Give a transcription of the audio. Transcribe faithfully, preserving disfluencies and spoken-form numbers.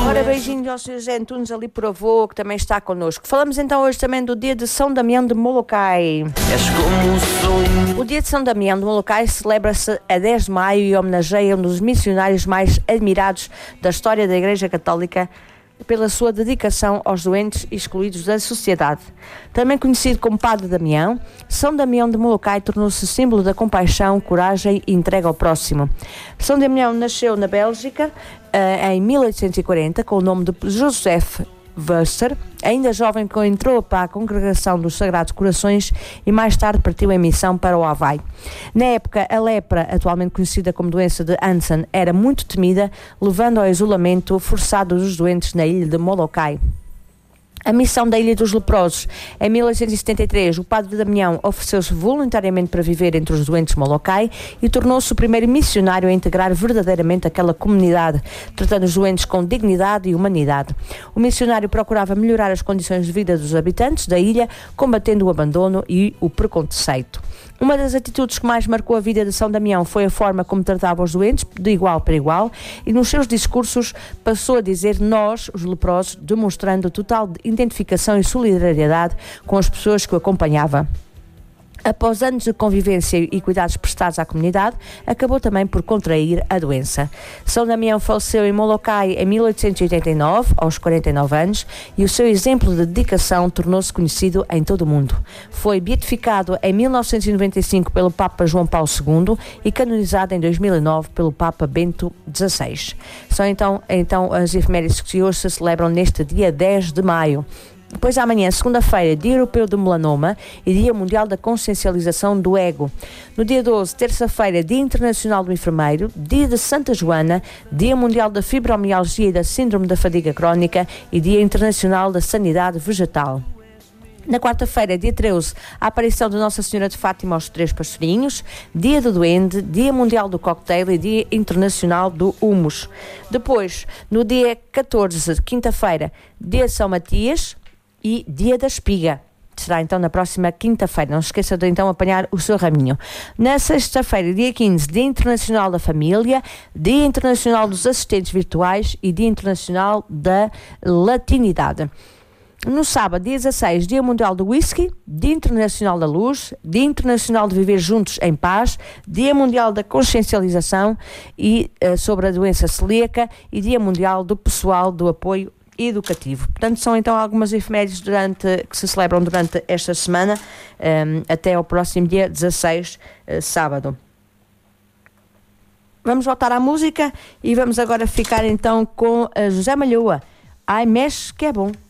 Ora, beijinho ao senhor José Antunes ali por avô, que também está connosco. Falamos então hoje também do dia de São Damião de Molokai. O dia de São Damião de Molokai celebra-se a dez de maio e homenageia um dos missionários mais admirados da história da Igreja Católica pela sua dedicação aos doentes excluídos da sociedade. Também conhecido como Padre Damião, São Damião de Molokai tornou-se símbolo da compaixão, coragem e entrega ao próximo. São Damião nasceu na Bélgica uh, em mil oitocentos e quarenta com o nome de Joseph Verster. Ainda jovem, entrou para a Congregação dos Sagrados Corações e mais tarde partiu em missão para o Havaí. Na época, a lepra, atualmente conhecida como doença de Hansen, era muito temida, levando ao isolamento forçado dos doentes na ilha de Molokai. A missão da Ilha dos Leprosos. Em mil oitocentos e setenta e três, o Padre Damião ofereceu-se voluntariamente para viver entre os doentes de Molokai e tornou-se o primeiro missionário a integrar verdadeiramente aquela comunidade, tratando os doentes com dignidade e humanidade. O missionário procurava melhorar as condições de vida dos habitantes da ilha, combatendo o abandono e o preconceito. Uma das atitudes que mais marcou a vida de São Damião foi a forma como tratava os doentes, de igual para igual, e nos seus discursos passou a dizer nós, os leprosos, demonstrando total identificação e solidariedade com as pessoas que o acompanhavam. Após anos de convivência e cuidados prestados à comunidade, acabou também por contrair a doença. São Damião faleceu em Molokai em mil oitocentos e oitenta e nove, aos quarenta e nove anos, e o seu exemplo de dedicação tornou-se conhecido em todo o mundo. Foi beatificado em mil novecentos e noventa e cinco pelo Papa João Paulo segundo e canonizado em dois mil e nove pelo Papa Bento dezasseis. São então, então as efemérides que hoje se celebram neste dia dez de maio. Depois amanhã, segunda-feira, Dia Europeu do Melanoma e Dia Mundial da Consciencialização do Ego. No dia doze, terça-feira, Dia Internacional do Enfermeiro, Dia de Santa Joana, Dia Mundial da Fibromialgia e da Síndrome da Fadiga Crónica e Dia Internacional da Sanidade Vegetal. Na quarta-feira, dia treze, a aparição de Nossa Senhora de Fátima aos Três Pastorinhos, Dia do Duende, Dia Mundial do Cocktail e Dia Internacional do Humus. Depois, no dia catorze, quinta-feira, Dia de São Matias e Dia da Espiga. Será então na próxima quinta-feira. Não se esqueça de então apanhar o seu raminho. Na sexta-feira, dia quinze, Dia Internacional da Família, Dia Internacional dos Assistentes Virtuais e Dia Internacional da Latinidade. No sábado, dia dezasseis, Dia Mundial do Whisky, Dia Internacional da Luz, Dia Internacional de Viver Juntos em Paz, Dia Mundial da Consciencialização e, uh, sobre a doença celíaca e Dia Mundial do Pessoal do Apoio Educativo. Portanto, são então algumas efemérides durante, que se celebram durante esta semana, um, até ao próximo dia dezasseis, uh, sábado. Vamos voltar à música e vamos agora ficar então com a José Malhoa. Ai, mexe que é bom.